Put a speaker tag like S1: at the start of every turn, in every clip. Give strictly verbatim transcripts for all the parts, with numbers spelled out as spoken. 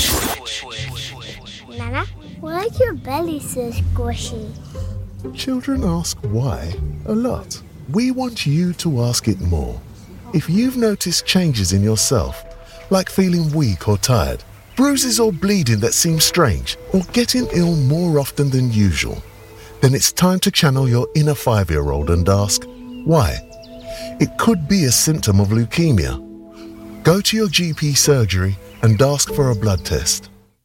S1: Nana, why is your belly so squishy?
S2: Children ask why a lot. We want you to ask it more. If you've noticed changes in yourself, like feeling weak or tired, bruises or bleeding that seem strange, or getting ill more often than usual, then it's time to channel your inner five-year-old and ask, why? It could be a symptom of leukemia. Go to your G P surgery and ask for a blood test.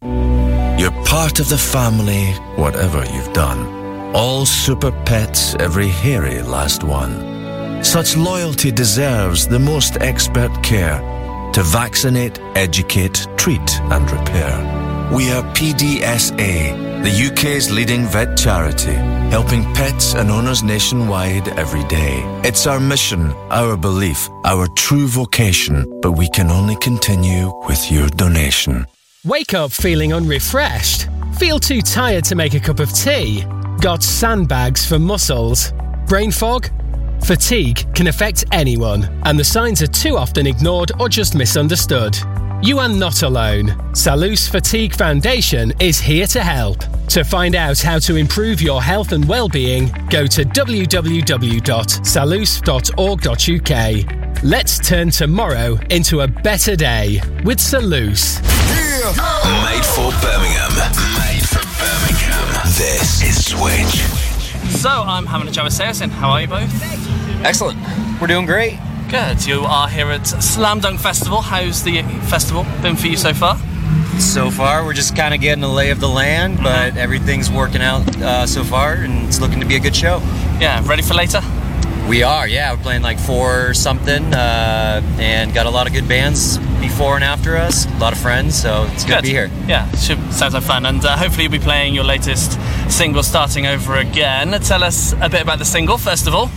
S3: You're part of the family, whatever you've done. All super pets, every hairy last one. Such loyalty deserves the most expert care to vaccinate, educate, treat and repair. We are P D S A, the U K's leading vet charity, helping pets and owners nationwide every day. It's our mission, our belief, our true vocation, but we can only continue with your donation.
S4: Wake up feeling unrefreshed? Feel too tired to make a cup of tea? Got sandbags for muscles? Brain fog? Fatigue can affect anyone, and the signs are too often ignored or just misunderstood. You are not alone. Salus Fatigue Foundation is here to help. To find out how to improve your health and well-being, go to w w w dot salus dot org dot u k. Let's turn tomorrow into a better day with Salus.
S3: Yeah. Made for Birmingham. Made for Birmingham. This is Switch.
S5: So, I'm Hamid Javaseosin. How are you both?
S6: Excellent. We're doing great.
S5: Good. You are here at Slam Dunk Festival. How's the festival been for you so far?
S6: So far, we're just kind of getting a lay of the land, but mm-hmm. everything's working out uh, so far, and it's looking to be a good show.
S5: Yeah, ready for later?
S6: We are, yeah. We're playing like four something, uh, and got a lot of good bands before and after us, a lot of friends, so it's good, good. to be here.
S5: Yeah, should, sounds like fun, and uh, hopefully you'll be playing your latest single, Starting Over Again. Tell us a bit about the single, first of all.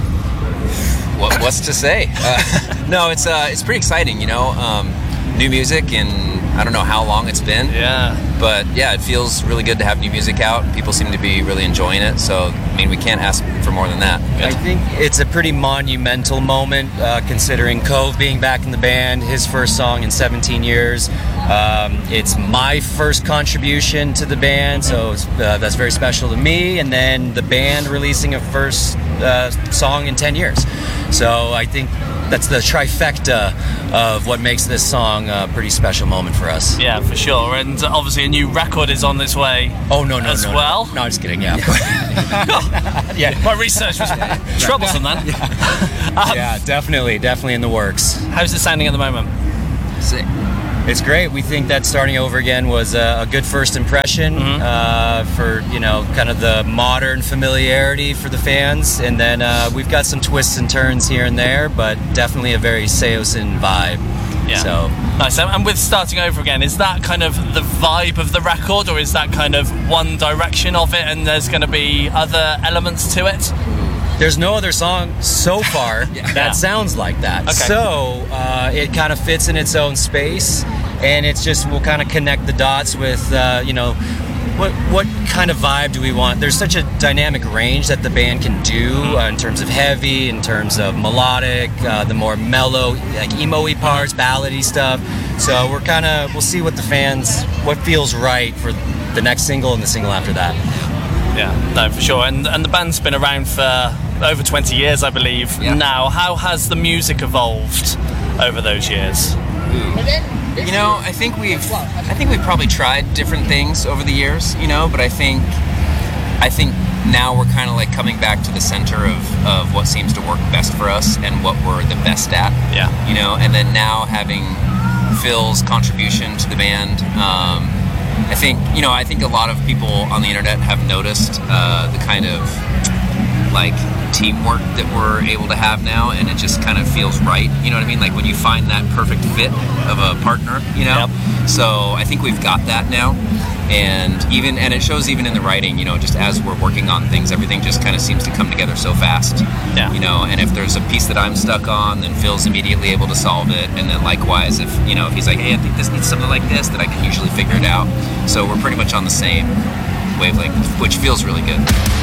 S7: What, what's to say? Uh, no, it's uh, it's pretty exciting, you know. Um, new music, and I don't know how long it's been.
S5: Yeah.
S7: But yeah, it feels really good to have new music out. People seem to be really enjoying it. So, I mean, we can't ask for more than that.
S6: Good. I think it's a pretty monumental moment, uh, considering Cove being back in the band, his first song in seventeen years. Um, it's my first contribution to the band, so uh, that's very special to me. And then the band releasing a first uh, song in ten years. So I think that's the trifecta of what makes this song a pretty special moment for us.
S5: Yeah, for sure. And obviously a new record is on its way.
S6: Oh, no, no,
S5: as
S6: no.
S5: well.
S6: No, no, just kidding, yeah.
S5: yeah. My research was troublesome then.
S6: Yeah. um, yeah, definitely, definitely in the works.
S5: How's it sounding at the moment?
S6: Sick. It's great. We think that Starting Over Again was a, a good first impression mm-hmm. uh, for, you know, kind of the modern familiarity for the fans. And then uh, we've got some twists and turns here and there, but definitely a very Seosin vibe.
S5: Yeah.
S6: So
S5: nice. And with Starting Over Again, is that kind of the vibe of the record, or is that kind of one direction of it and there's going to be other elements to it?
S6: There's no other song so far yeah. that yeah. sounds like that.
S5: Okay.
S6: So uh, it kind of fits in its own space, and it's just, we'll kind of connect the dots with, uh, you know, what what kind of vibe do we want? There's such a dynamic range that the band can do uh, in terms of heavy, in terms of melodic, uh, the more mellow, like emo-y parts, ballady stuff. So we're kind of, we'll see what the fans, what feels right for the next single and the single after that.
S5: Yeah, no, for sure. And and the band's been around for over twenty years, I believe. Yeah. Now, how has the music evolved over those years?
S7: You know, I think we've I think we've probably tried different things over the years, you know, but I think I think now we're kind of like coming back to the center of, of what seems to work best for us and what we're the best at.
S5: Yeah.
S7: You know, and then now having Phil's contribution to the band, um, I think, you know, I think a lot of people on the internet have noticed uh, the kind of like teamwork that we're able to have now, and it just kind of feels right. You know what I mean? Like when you find that perfect fit of a partner, you know?
S5: Yep.
S7: So I think we've got that now. And even and it shows even in the writing, you know, just as we're working on things, everything just kind of seems to come together so fast.
S5: Yeah.
S7: You know, and if there's a piece that I'm stuck on, then Phil's immediately able to solve it. And then likewise, if, you know, if he's like, hey, I think this needs something like this, then I can usually figure it out. So we're pretty much on the same wavelength, which feels really good.